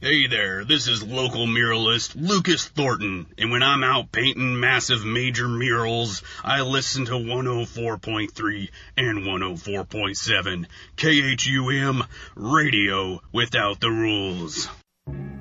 Hey there, this is local muralist Lucas Thornton, and when I'm out painting massive major murals, I listen to 104.3 and 104.7 KHUM Radio Without the Rules.